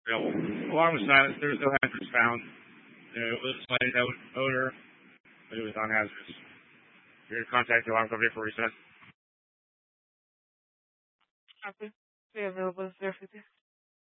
Alarm was silent. There was no hazards found. It was like no odor, but it was non-hazardous. You're to contact the alarm company for reset. Copy. Be available 050.